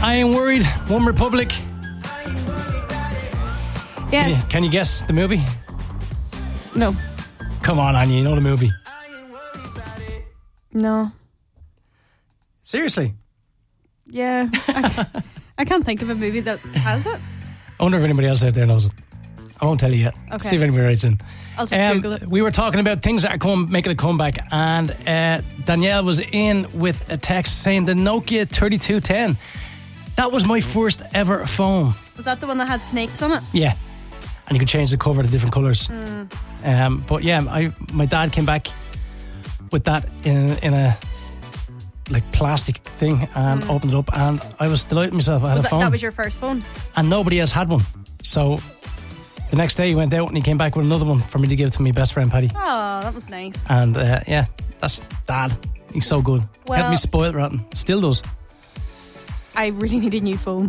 I Ain't Worried, One Republic. Yes. Can you guess the movie? No. Come on, Anya, you know the movie. No. Seriously? Yeah. I can't think of a movie that has it. I wonder if anybody else out there knows it. I won't tell you yet. Okay. See if anybody writes in. I'll just Google it. We were talking about things that are making a comeback, and Danielle was in with a text saying the Nokia 3210. That was my first ever phone. Was that the one that had snakes on it? Yeah. And you could change the cover to different colours. But yeah, my dad came back with that in a like plastic thing and opened it up, and I was delighted myself. I had a phone. That was your first phone? And nobody else had one. So the next day he went out and he came back with another one for me to give to my best friend Paddy. Oh, that was nice. And yeah, that's Dad. He's so good. Well, Helped me spoil it rotten. Still does. I really need a new phone.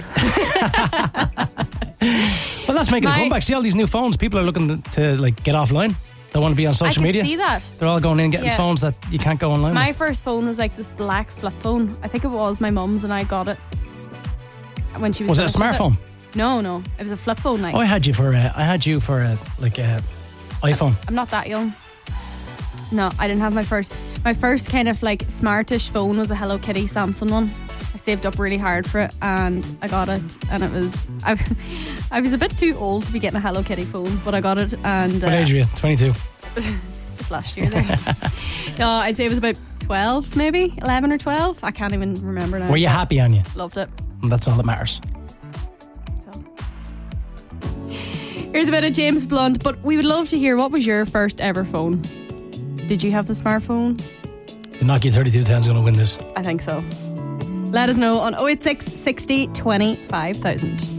Well, that's making a comeback. See all these new phones. People are looking to like get offline. They want to be on social media. I can see that. They're all going in and getting phones that you can't go online My with. first phone was like this black flip phone. I think it was my mum's, and I got it when she was. Was it a smartphone? No, it was a flip phone. Like. Oh, I had you for a iPhone. I'm not that young. No, I didn't have my first. My first kind of like smartish phone was a Hello Kitty Samsung one. I saved up really hard for it, and I got it, and it was I was a bit too old to be getting a Hello Kitty phone, but I got it. And what age were you? 22. Just last year there. No, I'd say it was about 12, maybe 11 or 12. I can't even remember now. Were you happy, Anya? Loved it. And that's all that matters. Here's a bit of James Blunt, but we would love to hear, what was your first ever phone? Did you have the smartphone? The Nokia 3210 is going to win this. I think so. Let us know on 086 60 20 5000.